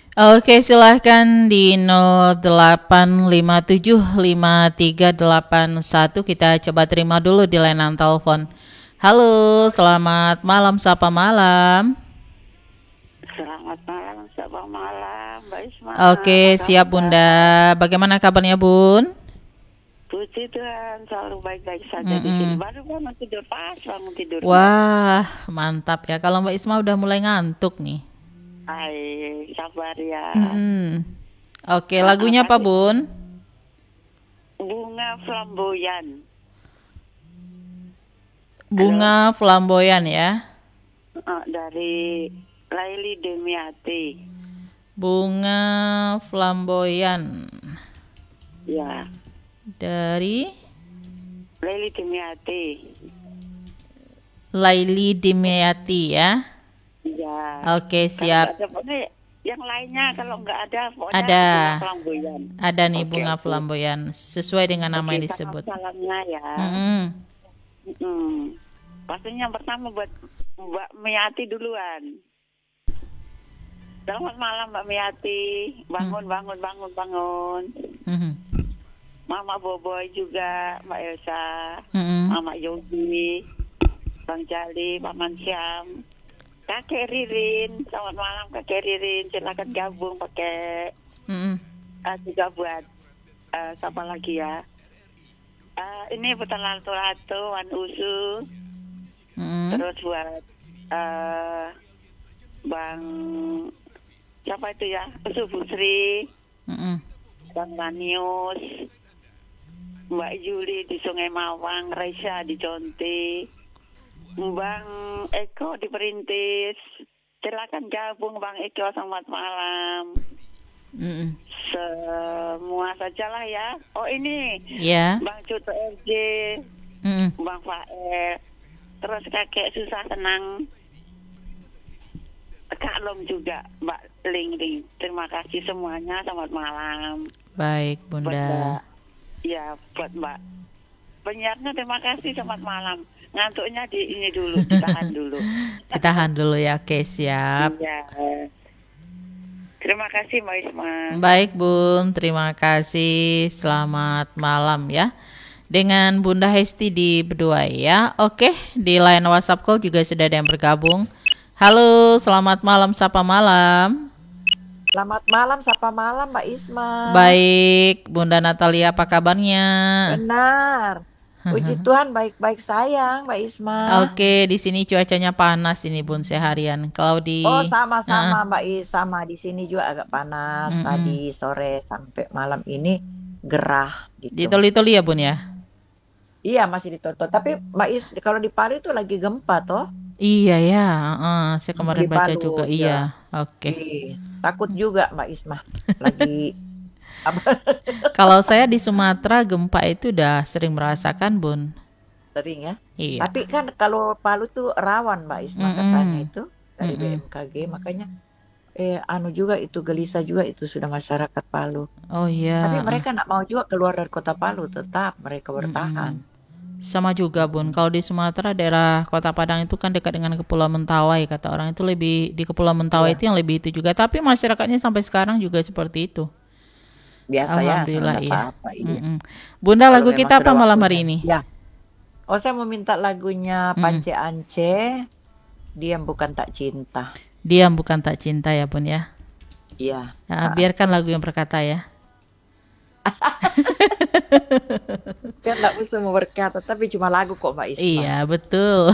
Oke, silahkan di 08575381 kita coba terima dulu di layanan telepon. Halo, selamat malam, sapa malam. Selamat malam, selamat malam, Mbak Isma. Apa Oke, siap kabar? Bunda. Bagaimana kabarnya, Bun? Puji Tuhan, selalu baik-baik saja di sini. Mm-mm. Baru bangun tidur pas, bangun tidurnya. Wah, mantap ya. Kalau Mbak Isma udah mulai ngantuk nih. Hai, sabar ya. Mm-mm. Oke, lagunya apa, Kasih Bun? bunga flamboyan. Halo, Bunga flamboyan ya. dari Laili Demiati. Bunga flamboyan Ya, dari Laili Demiati. Laili Dimyati ya. Ya, Oke, kalau nggak siap. ada pokoknya yang lainnya kalau nggak ada pokoknya Ada. bunga flamboyan. Ada nih Oke, bunga oke. flamboyan sesuai dengan nama Oke, yang salam disebut. salamnya ya. Mm-mm. Pastinya yang pertama buat Mbak Miati duluan. Selamat malam Mbak Miati. Bangun, bangun, bangun, bangun. Mhm. Mama Boboy juga, Mbak Elsa, Mhm. Mama Yogi, Bang Jali, Paman Syam, Kakek Ririn. Selamat malam Kakek Ririn. Silakan gabung pakai Mhm. juga buat siapa lagi ya? Ini buat Lato-Lato, Wan Usu. Mhm. Terus buat Bang siapa itu ya? Usu Busri, Mhm. Bang Manius, Mbak Juli di Sungai Mawang, Raisa di Conti, Bang Eko di Perintis. Silakan gabung Bang Eko, selamat malam. Mhm. Semua sajalah ya. Oh ini Ya. Bang Cuto RJ, Mhm. Bang Fael, terus kakek susah senang. Kak Long juga, Mbak Ling Ling. Terima kasih semuanya. Selamat malam. Baik, Buat Bunda. Mbak, ya buat Mbak penyiarnya terima kasih. Selamat malam. Ngantuknya di ini dulu, ditahan dulu. Ditahan dulu ya. Oke, siap. Iya. Terima kasih Mbak Isma. Baik, Bun. Terima kasih. Selamat malam ya. Dengan Bunda Hesti di Beduai ya. Oke, di line WhatsApp call juga sudah ada yang bergabung. Halo, selamat malam, sapa malam. Selamat malam, sapa malam Mbak Isma. Baik, Bunda Natalia apa kabarnya? Benar. Puji Tuhan baik-baik sayang Mbak Isma. Oke, di sini cuacanya panas ini Bun seharian. Kalau di Oh sama-sama Mbak Is, sama di sini juga agak panas. mm-mm. Tadi sore sampai malam ini gerah Di gitu. Toli-Toli ya Bun ya? Iya masih ditutup. Tapi Mbak Is kalau di Palu itu lagi gempa toh? Iya ya, saya kemarin Di baca juga. Palu ya. Iya, oke. Takut juga Mbak Isma. Lagi apa? Kalau saya di Sumatera gempa itu udah sering merasakan Bun. Sering ya. Iya. Tapi kan kalau Palu tuh rawan Mbak Isma katanya Mm-mm. itu dari Mm-mm. BMKG, makanya anu juga itu gelisah juga itu sudah masyarakat Palu. Oh Tapi iya. mereka nak mau juga keluar dari kota Palu, tetap mereka bertahan. Sama juga Bun, kalau di Sumatera daerah Kota Padang itu kan dekat dengan Kepulauan Mentawai, kata orang itu lebih di Kepulauan Mentawai Iya, itu yang lebih itu juga, tapi masyarakatnya sampai sekarang juga seperti itu. biasa ya, Alhamdulillah enggak iya. apa-apa. Iya. Bunda, Kalau lagu memang kita apa sudah malam waktunya. hari ini? Ya. Oh, saya mau minta lagunya Mm-mm. Pance Ance, Diam Bukan Tak Cinta. Diam bukan tak cinta ya Bun ya. Iya. Nah, biarkan lagu yang berkata ya. Kan enggak usah mau berkata, tapi cuma lagu kok Mbak Isma. Iya betul.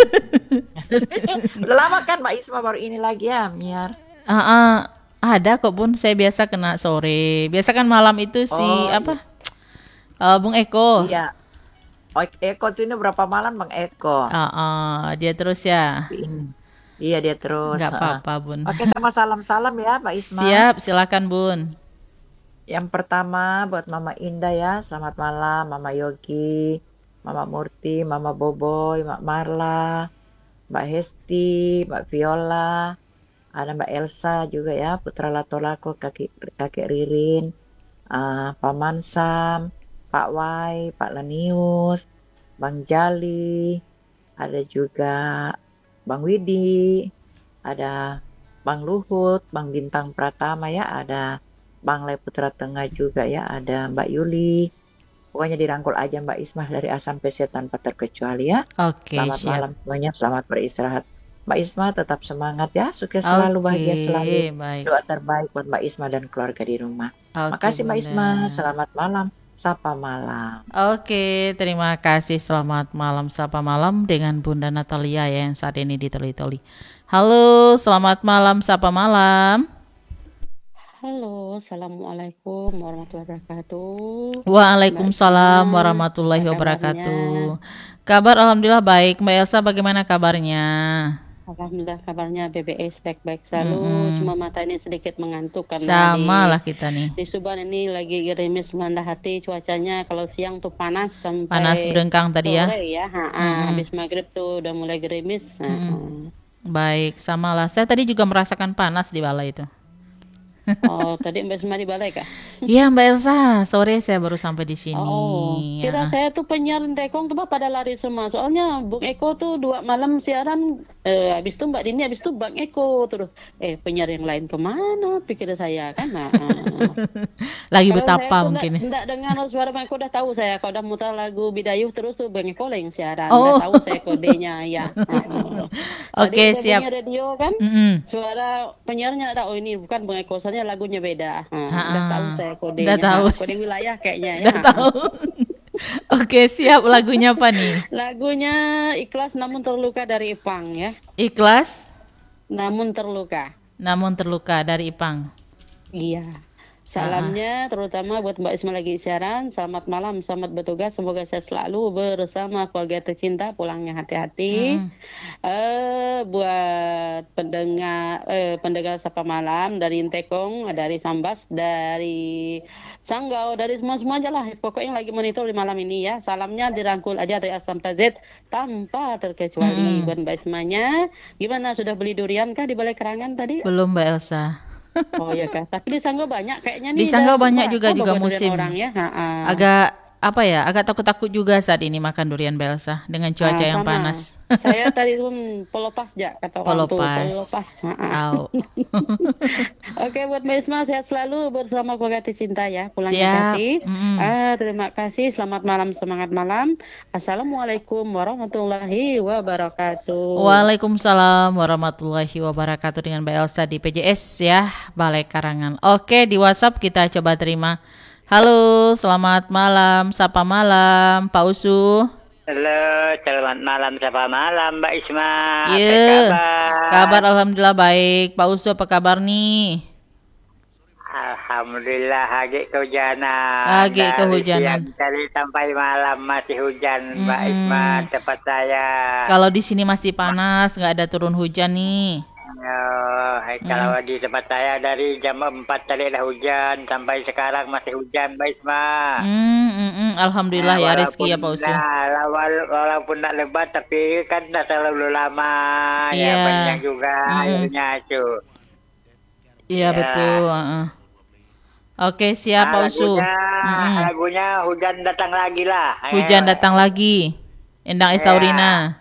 Udah lama kan Mbak Isma baru ini lagi ya, Miar. Ah, ah, ada kok Bun, saya biasa kena sore. Biasa kan malam itu si Oh, apa? Bung Eko. iya. Oh, Eko tuh ini berapa malam Bang Eko? Dia terus ya. Iya dia terus. Nggak apa-apa Bun. Oke sama salam-salam ya Mbak Isma. Siap, silakan Bun. Yang pertama buat Mama Indah ya, selamat malam Mama Yogi, Mama Murti, Mama Boboy, Mbak Marla, Mbak Hesti, Mbak Viola, ada Mbak Elsa juga ya, Putra Latolako, kakek Ririn, Paman Sam, Pak Wai, Pak Lanius, Bang Jali, ada juga Bang Widi, ada Bang Luhut, Bang Bintang Pratama ya, ada Bang Le Putra Tengah juga ya, ada Mbak Yuli. Pokoknya dirangkul aja Mbak Ismah dari A sampai Z tanpa terkecuali ya. Oke, Selamat siap. malam semuanya, selamat beristirahat. Mbak Isma tetap semangat ya, sukses selalu, bahagia selalu. Baik. Doa terbaik buat Mbak Isma dan keluarga di rumah. Oke, Makasih Mbak Bunda. Isma, selamat malam, sapa malam. Oke, terima kasih. Selamat malam, sapa malam dengan Bunda Natalia ya yang saat ini di Toli-Toli. Halo, selamat malam, sapa malam. Halo, Assalamualaikum warahmatullahi wabarakatuh. Waalaikumsalam Mbak Isma, warahmatullahi apa wabarakatuh. Kabar alhamdulillah baik. Mbak Elsa bagaimana kabarnya? Alhamdulillah kabarnya BBS baik-baik selalu. Cuma mata ini sedikit mengantuk karena Sama lah kita nih. di Subang ini lagi gerimis melanda hati cuacanya. Kalau siang tuh panas sampai Panas berdengkang tadi ya. sore ya. Habis maghrib tuh udah mulai gerimis. Baik, sama lah. Saya tadi juga merasakan panas di balai itu. Oh, tadi Mbak Isma di balai kah? Iya Mbak Elsa, sore saya baru sampai di sini. Oh, kira Ya. saya tuh penyiar Tekong tuh pada lari semua. Soalnya Bung Eko tuh 2 malam siaran, habis itu Mbak Dini, habis itu Bang Eko terus. Penyiar yang lain kemana? Pikir saya kan. Lagi Kalau betapa saya tuh mungkin ya. nggak dengar suara Bang Eko udah tahu saya. Kalau udah muter lagu Bidayuh terus tuh Bang Eko lah yang siaran. Oh. Udah tahu saya kodenya ya. Oke, Tadi saya siap. punya radio kan. Mm-mm. Suara penyiarnya tahu ini bukan Bang Eko, soalnya lagunya beda. Udah tahu saya kodenya. Udah tahu. Kode wilayah kayaknya ya. Udah tahu. Oke, siap. Lagunya apa nih? Lagunya Ikhlas Namun Terluka dari Ipang ya. Ikhlas Namun Terluka. namun terluka dari Ipang. Iya. Salamnya terutama buat Mbak Isma lagi siaran. Selamat malam, selamat bertugas. Semoga saya selalu bersama keluarga tercinta. Pulangnya hati-hati. Buat pendengar Sapa Malam dari Intekong, dari Sambas, dari Sanggau, dari semua aja lah. Pokoknya lagi monitor di malam ini ya. Salamnya dirangkul aja dari A sampai Z tanpa terkecuali. Buat Mbak Ismanya, gimana sudah beli durian kah di Balai Kerangan tadi? Belum Mbak Elsa. Oh iya kah. Tapi di Sanggau banyak kayaknya nih. Di Sanggau udah banyak buka. juga Apa buat durian musim. orang ya. Agak takut-takut juga saat ini makan durian Mbak Elsa dengan cuaca yang Sama. panas. Saya tadi pun pelopas ya kata orang tuh. Pelopas. Au. Oke, buat Mbak Isma sehat selalu bersama keluarga tercinta ya. Siap. Pulangnya hati. Terima kasih. Selamat malam, semangat malam. Assalamualaikum warahmatullahi wabarakatuh. Waalaikumsalam warahmatullahi wabarakatuh dengan Mbak Elsa di PJS ya, Balai Karangan. Oke, di WhatsApp kita coba terima. Halo, selamat malam, sapa malam, Pak Usu. Halo, selamat malam, sapa malam, Mbak Isma. Iya, Apa kabar alhamdulillah baik. Pak Usu apa kabar nih? Alhamdulillah, agak kehujanan. Agak kehujanan. Dari siang tadi sampai malam masih hujan, Mbak Isma, tempat saya. Kalau di sini masih panas, nggak ada turun hujan nih. Kalau di tempat saya dari jam 4 tadi ada hujan, sampai sekarang masih hujan, Mbak Isma. Alhamdulillah ya rezeki ya Pak Usu. Walaupun tak lebat, tapi kan tak terlalu lama. Iya. Ya, panjang juga airnya itu. Iya betul. Oke siap Pak Usu. Lagunya hujan datang lagi lah. Hujan datang lagi. Endang Estaurina.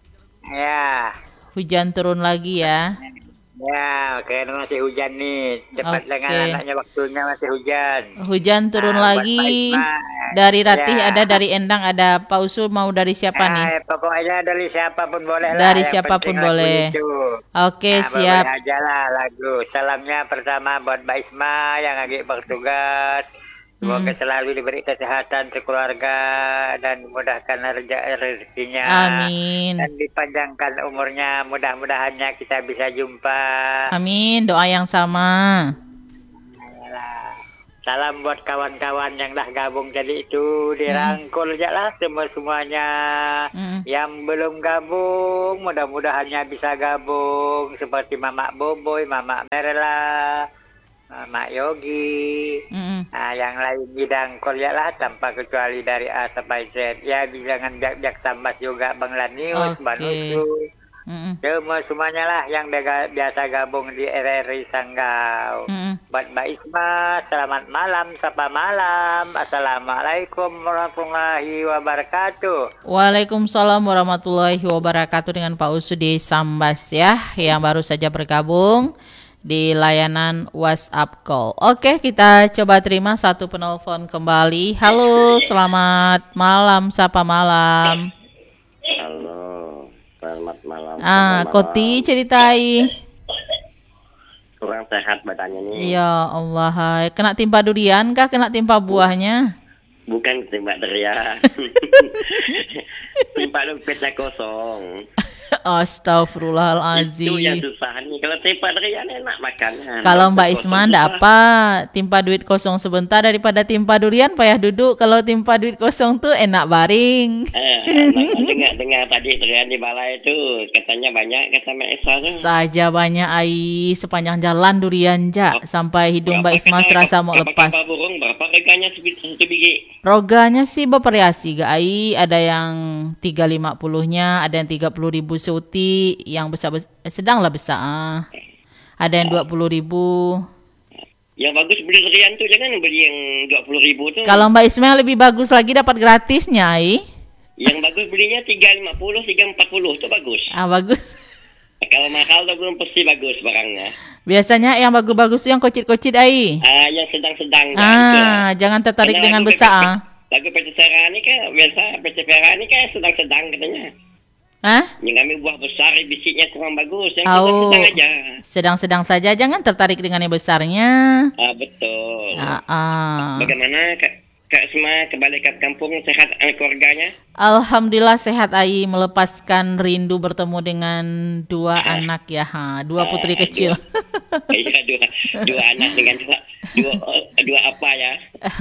Ya. Hujan turun lagi ya. Ya, karena masih hujan nih. Cepat dengan anaknya waktunya masih hujan. Hujan turun lagi. Dari Ratih ada, dari Endang ada. Pak Usu mau dari siapa nih? Pokoknya dari siapapun boleh lah. Dari siapapun boleh. Oke, siap. Boleh aja lah lagu. Salamnya pertama buat Mbak Isma yang lagi bertugas. Semoga selalu diberi kesehatan sekeluarga dan dimudahkan rezekinya. Amin. Dan dipanjangkan umurnya. Mudah-mudahannya kita bisa jumpa. Amin. Doa yang sama. Salam buat kawan-kawan yang dah gabung tadi itu. Dirangkul aja lah semuanya. Yang belum gabung, mudah-mudahannya bisa gabung. Seperti Mama Boboy, Mama Merla, Mama Yogi. Yang lain dirangkul ya lah tanpa kecuali dari A sampai Z. Ya jangan biak-biak Sambas juga Bang Lanius, Bang Usu. Semuanya lah yang biasa gabung di RRI Sanggau. Buat Mbak Isma, selamat malam, sapa malam. Assalamualaikum warahmatullahi wabarakatuh. Waalaikumsalam warahmatullahi wabarakatuh dengan Pak Usu di Sambas ya, yang baru saja bergabung. di layanan WhatsApp call. Oke, kita coba terima satu penelpon kembali. Halo, selamat malam, sapa malam. Halo, selamat malam. Koti ceritai. Kurang sehat badannya nih. Ya Allah, hai. Kena timpa durian kah? Kena timpa buahnya? Bukan timpa durian. Timpa dompetnya kosong. Astagfirullahalazim. Itu yang susah nih. Kalau timpa durian enak makannya. Kalau Mbak Isma ndak apa, timpa duit kosong sebentar daripada timpa durian payah duduk. Kalau timpa duit kosong tuh enak baring. Dengar tadi durian di balai itu katanya banyak kata Mbak Isma tuh. Saja banyak ai sepanjang jalan durian sampai hidung Mbak Isma serasa mau lepas. Berapa reganya satu biji? Roganya sih bervariasi ga ai, ada yang 350-nya, ada yang 30.000 seuti, yang besar sedanglah besar. Ada yang 20.000. Yang bagus beli durian tuh jangan beli yang 20.000 tuh. Kalau Mbak Ismail lebih bagus lagi dapat gratisnya ai. Yang bagus belinya 350, 340 tuh bagus. Bagus. Kalau mahal tuh belum pasti bagus barangnya. Biasanya yang bagus-bagus tuh yang kocit-kocit ai. Yang sedang-sedang. Jangan tertarik dengan besar. Lagu PC Serani kan biasa, PC Serani kan sedang-sedang katanya. Yang kami buah besar bisiknya kurang bagus, yang sedang-sedang aja. Sedang-sedang saja, jangan tertarik dengan yang besarnya. Betul. Bagaimana Kak Isma kembali ke kampung, sehat keluarganya? Alhamdulillah sehat ai, melepaskan rindu bertemu dengan dua anak ya, dua putri kecil. Iya, dua anak dengan dua apa ya?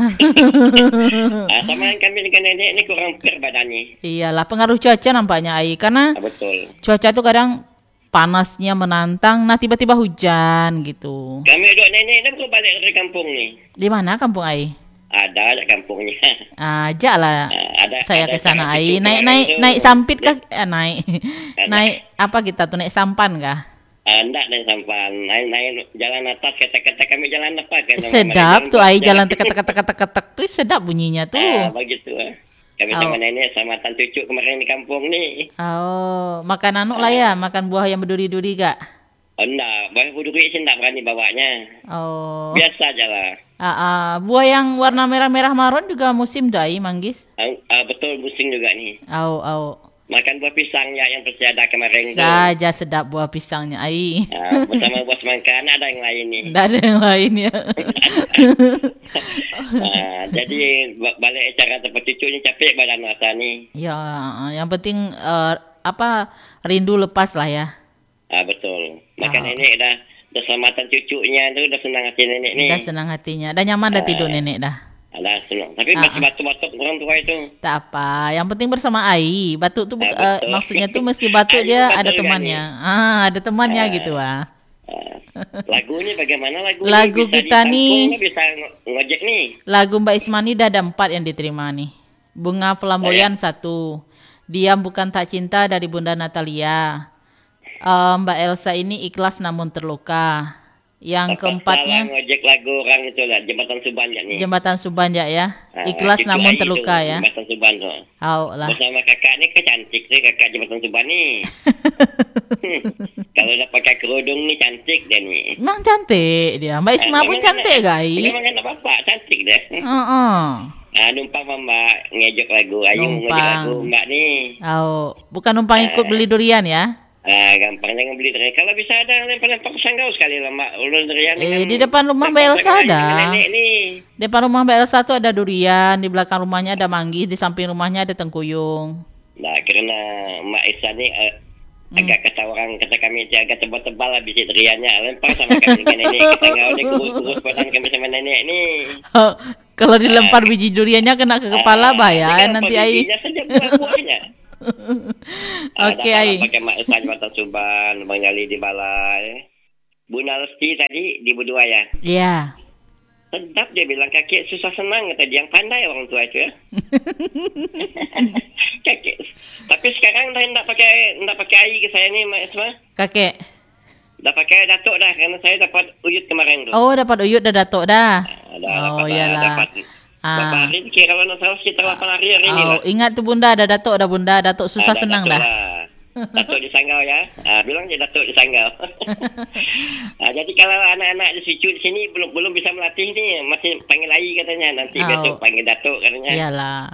Sama kami dengan nenek ini kurang fair badannya. Iyalah, pengaruh cuaca nampaknya ai, karena betul. Cuaca tuh kadang panasnya menantang, nah tiba-tiba hujan gitu. Kami dua nenek baru balik dari kampung nih. Di mana kampung ai? Ada kampungnya. Ajak lah. Saya ke sana ai. Naik sampit kah? Naik apa kita tuh, naik sampan kah? Enggak naik sampan. Naik jalan atas, kata-kata kami jalan apa? Sedap tuh ai, jalan tek-tek tuh sedap bunyinya tuh. Begitu. Kami sama nenek sama tante cucu kemarin di kampung nih. Makan lah ya, makan buah yang berduri-duri gak? Enggak, buah berduri sih enggak berani bawanya. Biasa aja lah. Buah yang warna merah-merah maron juga musim dai, Manggis? Betul, musim juga nih. Makan buah pisangnya yang pasti ada kemarin. Saja sedap buah pisangnya, ai. Bersama buah semangka, ada yang lain nih. Tidak ada yang lain ya. Jadi balik acara tempat cucunya capek badan masa nih. Ya, yang penting rindu lepas lah ya. Betul. Makan nenek dah selamatan cucunya tuh udah senang hati nenek nih. Udah senang hatinya. Dah nyaman dah tidur nenek dah. Ada senang. Tapi masih batuk-batuk orang tua itu. Tak apa. Yang penting bersama ai. Batuk tuh maksudnya tuh mesti batuk dia ada temannya. Ada temannya gitu . Lagu ini bagaimana lagu? Lagu kita nih. Bisa ngojek nih. Lagu Mbak Ismani udah ada 4 yang diterima nih. Bunga Flamboyan 1. Diam Bukan Tak Cinta dari Bunda Natalia. Mbak Elsa ini Ikhlas Namun Terluka. Yang keempatnya ngojek lagu orang itu lah, Jembatan Subanja nih. Jembatan Subanja ya. Ikhlas Namun Terluka ya. Jembatan Subanja. Lah. Bersama kakak nih cantik sih kakak Jembatan Subanja nih. Kalau udah pakai kerudung nih cantik deh nih. Emang cantik dia. Mbak Isma pun cantik guys. Memang kan apa cantik deh. Numpang Mbak ngejek lagu, ayo ngejek lagu Mbak nih. Bukan numpang ikut beli durian ya. Gampangnya ngebeli durian. Kalau bisa ada lempar-lempar sanggau sekali lah Mbak. Ulun durian di depan rumah Mbak Elsa ada. Depan rumah Mbak Elsa tuh ada durian, di belakang rumahnya ada manggis, di samping rumahnya ada tengkuyung. Nah, karena Mbak Elsa nih agak kata orang, kata kami itu agak tebal-tebal lah biji duriannya. Lempar sama kami dengan nenek. Kita ngawalnya kurus-kurus badan kami sama nenek nih. Kalau dilempar biji duriannya kena ke kepala bahaya nanti ai. Saja buah-buahnya. Oke, ai. Pakai Mak Esa Jembatan Suban, Bang Gali di Balai. Bunda Lesti tadi di Budua ya? Iya. Sedap dia bilang kakek susah senang kata dia, yang pandai orang tua itu ya. Kakek. Tapi sekarang dah enggak pakai air ke saya ni Mak Esma. Kakek. Dah pakai datuk dah karena saya dapat uyut kemarin tu. Dapat uyut dah datuk dah. Dapat. Berapa hari kira kalau nak salah sekitar 8 hari ini lah. Ingat tu bunda ada datuk dah bunda, datuk susah senang dah. Datuk di Sanggau ya. Bilang je Datuk di Sanggau. Jadi kalau anak-anak cucu di sini belum bisa melatih ni, masih panggil Ai katanya. Nanti besok panggil Datuk katanya. Iyalah.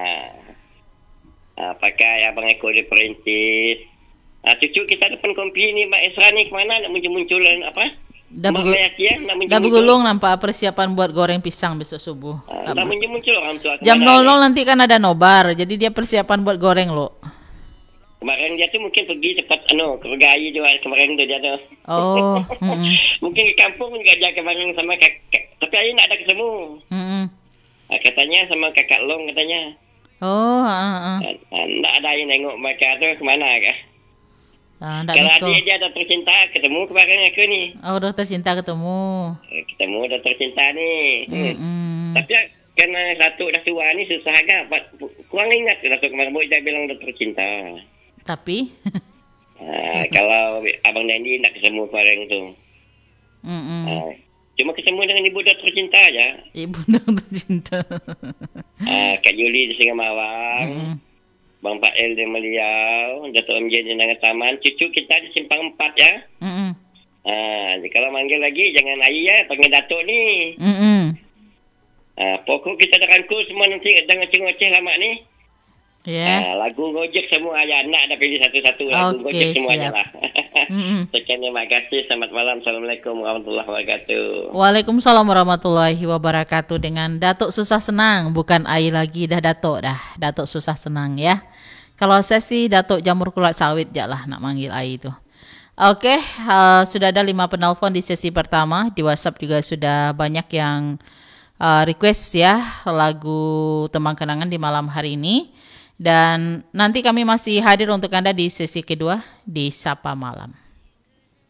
Pakai Abang Eko di perintis. Cucu kita depan kompi ni Mbak Esra ni kemana nak muncul-munculan apa? Dah bergulung nampak persiapan buat goreng pisang besok subuh. Dah muncul orang tua. Jam 00 nanti kan ada nobar, jadi dia persiapan buat goreng lo. Kemarin dia tu mungkin pergi tempat ke Regai juga kemarin tu dia tu. Oh. Mungkin ke kampung juga dia kemarin sama kakak. Tapi Ai nak ada ketemu. Katanya sama kakak Long katanya. Oh. Nak ada yang tengok mereka tu kemana kah? Kalau adik dia dah tercinta ketemu kemarin aku ni. Oh, dah tercinta ketemu. Ketemu dah tercinta ni. Tapi kerana Datuk dah tua ni susah agak. Kurang ingat Datuk kemarin dia bilang dah tercinta. Tapi kalau Abang Nandi nak ketemu kemarin tu. Cuma ketemu dengan ibu dah tercinta aja. Ibu dah tercinta. Kak Yuli di Singamawang. Bang Pak El di Meliau. Datuk Om Jen di Nangan Taman. Cucu kita di Simpang 4 ya. Kalau manggil lagi jangan Ai ya, panggil Datuk ni. Pokok kita dah rangkul semua nanti jangan ngoceh lama ni. Lagu Gojek semua aja nak dah pilih satu-satu lagu Gojek semuanya lah. Sekian, terima kasih. Selamat malam. Assalamualaikum warahmatullahi wabarakatuh. Waalaikumsalam warahmatullahi wabarakatuh. Dengan Datuk Susah Senang, bukan Ai lagi, dah Datuk dah. Datuk Susah Senang ya. Kalau saya sih Datuk Jamur Kulat Sawit je lah nak manggil Ai itu. Oke, sudah ada 5 penelpon di sesi pertama. Di WhatsApp juga sudah banyak yang request ya lagu Tembang Kenangan di malam hari ini. Dan nanti kami masih hadir untuk Anda di sesi kedua di Sapa Malam.